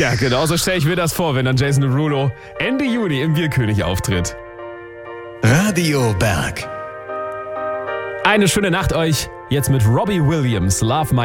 Ja, genau so stelle ich mir das vor, wenn dann Jason Derulo Ende Juni im Bierkönig auftritt. Radio Berg. Eine schöne Nacht euch. Jetzt mit Robbie Williams, Love My